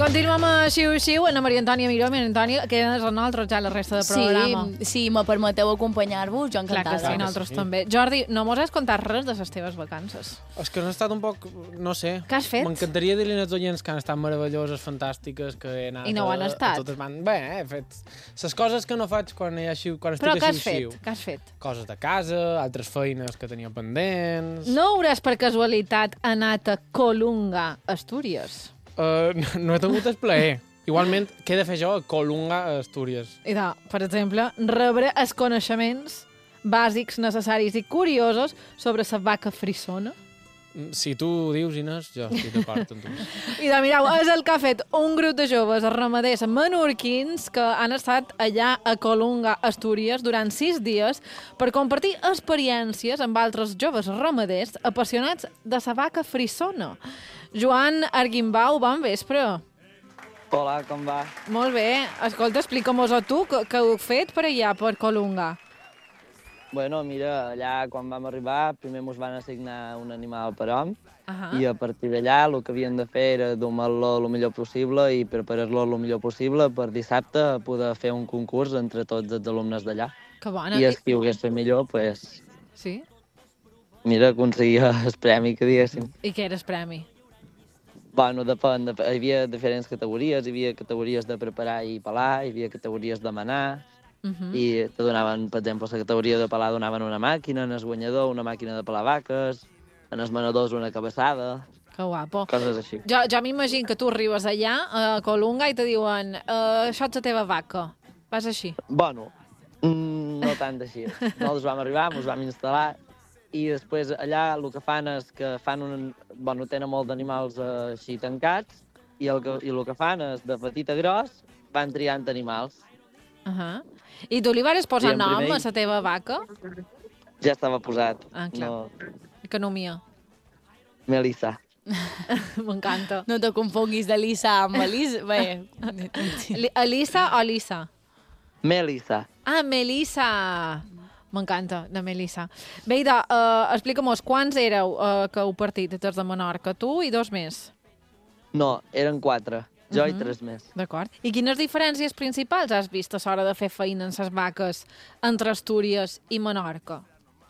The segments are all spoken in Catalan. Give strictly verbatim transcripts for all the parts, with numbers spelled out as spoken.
Continuem a Xiu-Xiu, Ana Maria Antònia Miró, Maria Antònia, que és a nosaltres ja la resta de programa. Sí, si me permeteu acompanyar-vos, jo encantada. Clar que sí, nosaltres sí. també. Jordi, no mos has contat res de les teves vacances? És que han estat un poc, no sé... Què has fet? M'encantaria dir-li als oients que han estat meravelloses, fantàstiques, que he anat... I no ho han a, estat? A totes man... Bé, he fet les coses que no faig quan, hi ha xiu, quan estic Però a Xiu-Xiu. què has fet? Coses de casa, altres feines que tenia pendents... No hauràs per casualitat anat a Colunga, Astúries? Uh, no, no he tingut el plaer. Igualment, què he de fer jo a Colunga, a Astúries? I de, per exemple, rebre els coneixements bàsics, necessaris i curiosos sobre la vaca frisona. Si tu ho dius, Inés, jo estic d'acord amb tu. I de, mireu, és el que ha fet un grup de joves ramaders menorquins que han estat allà a Colunga, Astúries, durant sis dies per compartir experiències amb altres joves ramaders apassionats de la vaca frisona. Joan Arguimbau, bon vespre. Hola, com va? Molt bé. Escolta, explica'm-ho tu, que, que heu fet per allà, per Colunga. Bueno, mira, allà quan vam arribar, primer ens van assignar un animal per hom, Uh -huh. i a partir d'allà el que havien de fer era domar-lo el millor possible i preparar-lo el millor possible per dissabte poder fer un concurs entre tots els alumnes d'allà. Que bona. I el qui ho hagués fet millor, pues, Sí? mira, aconseguia el premi, que diguéssim. I què era el premi? Bueno, depèn, dep hi havia diferents categories, hi havia categories de preparar i pelar, hi havia categories de manar, Uh -huh. i te donaven, per exemple, la categoria de pelar donaven una màquina, en el guanyador una màquina de pelar vaques, en els manadors una cabeçada, Que guapo. coses així. Jo, jo m'imagino que tu arribes allà, a Colunga, i te diuen uh, això és la teva vaca. Vas així. Bueno, mm, no tant així. Nosaltres vam arribar, ens vam instal·lar, i després allà el que fan és que fan un... Bueno, tenen molt d'animals eh, així tancats, i el, que, i el que fan és, de petit a gros, van triant animals. Uh -huh. I tu li vas posar I en nom primer- a la teva vaca? Ja estava posat. Ah, clar. No, Que no mia. Melissa. M'encanta. No te confonguis d'Elisa amb Elisa. Bé, Li- Elisa o Lisa? Melissa. Ah, Melissa. M'encanta, de Melissa. Bé, Ida, uh, explica'm-nos, quants éreu uh, que heu partit des de Menorca? Tu i dos més. No, eren quatre. Jo Mhm. i tres més. D'acord. I quines diferències principals has vist a l'hora de fer feina en les vaques entre Astúries i Menorca?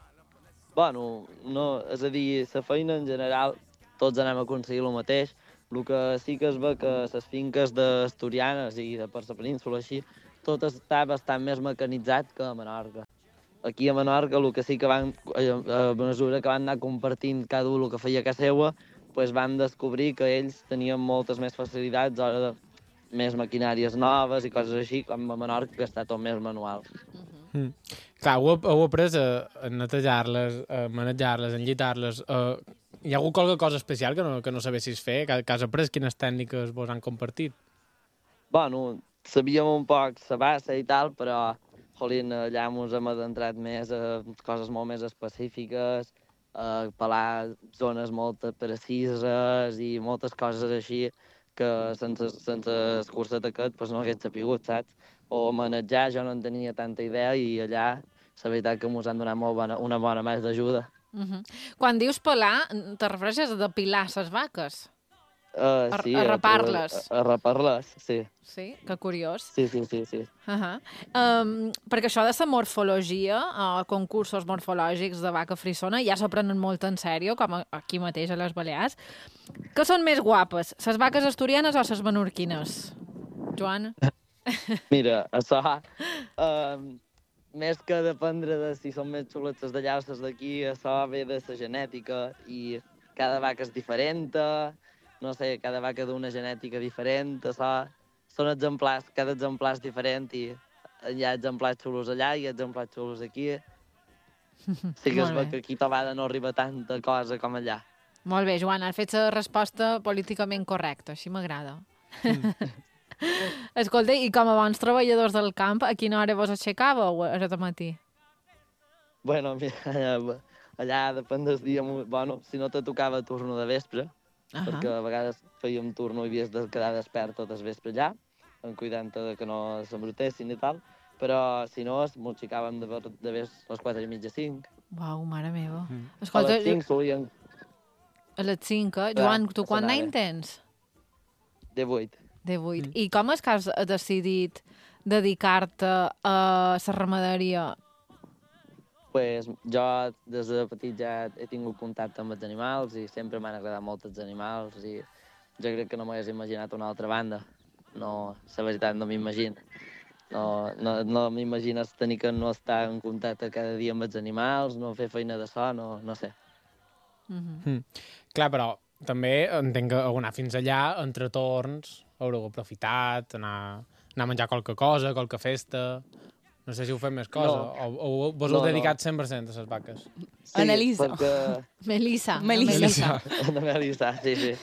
Bueno, no, és a dir, la feina en general, tots anem a aconseguir el mateix. El que sí que es ve que les finques d'asturianes i de per la península així, tot està bastant més mecanitzat que a Menorca. Aquí a Menorca el que sí que van, a mesura que van anar compartint cada un el que feia a casa seva, pues van descobrir que ells tenien moltes més facilitats a l'hora de més maquinàries noves i coses així, com a Menorca, que està tot més manual. Mm. Clar, heu, heu après a, a netejar-les, a manejar-les, a enllitar-les. Uh, hi ha hagut qualque cosa especial que no, que no sabessis fer? Que, que has après quines tècniques vos han compartit? Bueno, sabíem un poc la bassa i tal, però, jolín, allà ens hem adentrat més a coses molt més específiques, a pelar zones molt precises i moltes coses així que sense, sense el curset aquest pues, no hagués sapigut, saps? O manejar, jo no en tenia tanta idea i allà la veritat que ens han donat molt bona, una bona mà d'ajuda. Uh -huh. Quan dius pelar, te refereixes a depilar les vaques? Uh, A- sí, a rapar-les. A, a rapar-les, sí. Sí? Que curiós. Sí, sí, sí, sí. Uh -huh. um, perquè això de la morfologia, o concursos morfològics de vaca frisona, ja s'ho prenen molt en sèrio, com a- aquí mateix a les Balears. Què són més guapes, les vaques asturianes o les menorquines? Joan? Mira, això, uh, més que dependre de si són més xuletes d'allà o les d'aquí, això ve de la genètica i cada vaca és diferent, no sé, cada vaca d'una genètica diferent, això, són exemplars, cada exemplar és diferent i hi ha exemplars xulos allà i hi ha exemplars xulos aquí. Sí que es Molt ve bé. que aquí a vegades no arriba tanta cosa com allà. Molt bé, Joan, has fet la resposta políticament correcta, així m'agrada. Escolta, i com a bons treballadors del camp, a quina hora vos aixecàveu ara de matí? Bueno, mira, allà, allà depèn del dia, bueno, si no te tocava turno de vespre, Uh -huh. perquè a vegades fèiem turno i havies de quedar despert tot el vespre allà, en cuidant de que no s'embrutessin i tal, però si no, ens aixecàvem de, de ves a les quatre i mitja, cinc. Uau, mare meva. Mm. Escolta, A les cinc solien a les cinc, eh? Joan, tu quant s'anava. any tens? de vuit. divuit. Mm. I com és que has decidit dedicar-te a la ramaderia? Pues, jo des de petit ja he tingut contacte amb els animals i sempre m'han agradat molt els animals i jo crec que no m'hagués imaginat una altra banda. No, la veritat, no m'imagino. No, no, no m'imagines tenir que no estar en contacte cada dia amb els animals, no fer feina de so, no, no sé. Mm -hmm. Mm. Clar, però també entenc que heu anat fins allà, entre torns, haureu aprofitat, anar, anar a menjar qualque cosa, qualque festa... No sé si heu fet més cosa, No. o, o vos No, heu dedicat no. cent per cent a les vaques. Sí, Annalisa. perquè... Melissa. Melissa. Melissa. Ana Melissa, sí, sí.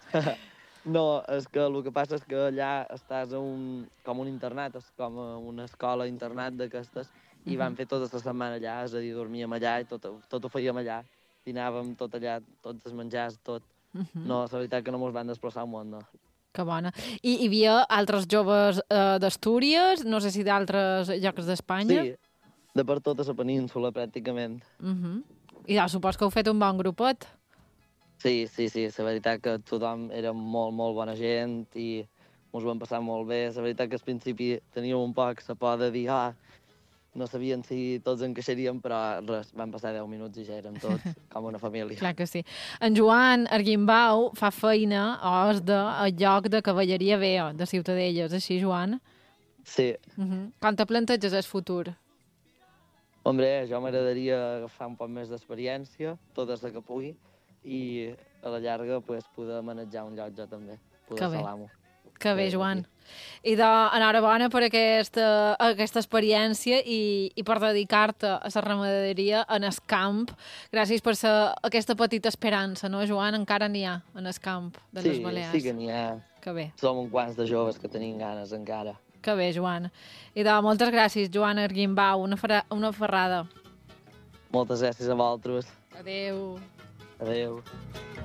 No, és que el que passa és que allà estàs a un, com un internat, és com a una escola-internat d'aquestes, i vam fer tota la setmana allà, és a dir, dormíem allà i tot, tot ho fèiem allà. Dinàvem tot allà, tots els menjars, tot. Uh -huh. No, la veritat que no mos van desplaçar un món, no. Que bona. I hi havia altres joves eh, d'Astúries, no sé si d'altres llocs d'Espanya? Sí, de per tota la península, pràcticament. Uh -huh. I ja, supos que heu fet un bon grupet. Sí, sí, sí, la veritat que tothom era molt, molt bona gent i mos ho vam passar molt bé. La veritat que al principi teníem un poc la por de dir, ah, no sabien si tots encaixaríem, però res, van passar deu minuts i ja érem tots com una família. Clar que sí. En Joan Arguimbau fa feina o és de el lloc de cavalleria vea de Ciutadella, és així, Joan? Sí. Uh -huh. Com te planteges el futur? Hombre, jo m'agradaria agafar un poc més d'experiència, tota la que pugui, i a la llarga pues, poder manejar un lloc jo també, poder Que bé. salar-m'ho. Que bé, Sí, Joan. I d'enhorabona per aquesta, aquesta experiència i, i per dedicar-te a la ramaderia en el camp. Gràcies per sa, aquesta petita esperança, no, Joan? Encara n'hi ha en el camp de les Sí, Balears. sí que n'hi ha. Que bé, Som uns quants de joves que tenim ganes encara. que bé, Joan. I de moltes gràcies, Joan Arguimbau. Una, ferra, una ferrada. Moltes gràcies a vosaltres. Adéu. Adéu.